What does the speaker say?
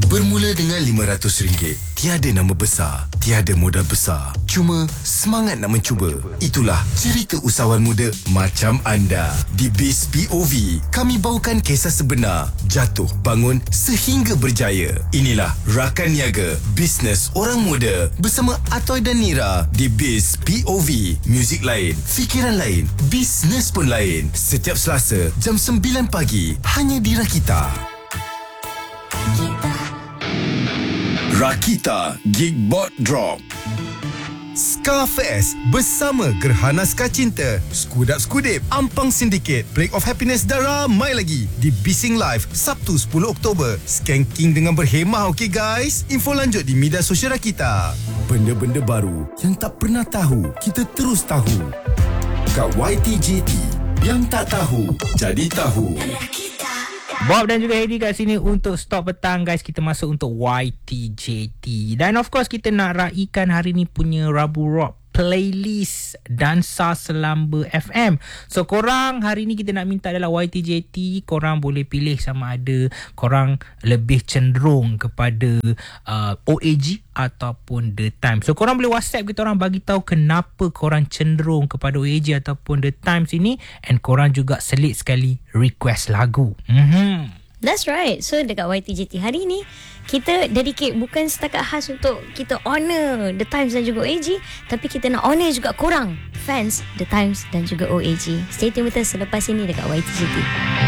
Bermula dengan RM500, tiada nama besar, tiada modal besar. Cuma semangat nak mencuba. Itulah cerita usahawan muda macam anda. Di Biz POV, kami bawakan kisah sebenar, jatuh bangun sehingga berjaya. Inilah Rakan Niaga, bisnes orang muda bersama Atoy dan Nira di Biz POV. Muzik lain, fikiran lain, bisnes pun lain. Setiap Selasa jam 9 pagi hanya di Rakita. Rakita Gigbot Drop. Scarfest bersama Gerhana Skar Cinta, Skudap-Skudip, Ampang Syndicate, Break of Happiness dan ramai lagi di Bising Live Sabtu 10 Oktober. Skanking dengan berhemah, okey guys? Info lanjut di media sosial Rakita. Benda-benda baru yang tak pernah tahu, kita terus tahu. Kat YTJT, yang tak tahu jadi tahu. Bob dan juga Eddie kat sini untuk Stop Petang guys. Kita masuk untuk YTJT. Dan of course kita nak raikan hari ni punya Rabu Rock playlist Dansa Selamba FM. So korang hari ni kita nak minta adalah YTJT. Korang boleh pilih sama ada korang lebih cenderung kepada OAG ataupun The Times. So korang boleh WhatsApp kita orang bagi tahu kenapa korang cenderung kepada OAG ataupun The Times ini, and korang juga selit sekali request lagu. That's right. So dekat YTJT hari ni kita dedicate bukan setakat khas untuk kita honor The Times dan juga OAG, tapi kita nak honor juga korang fans The Times dan juga OAG. Stay tune with us selepas ini dekat YTJT.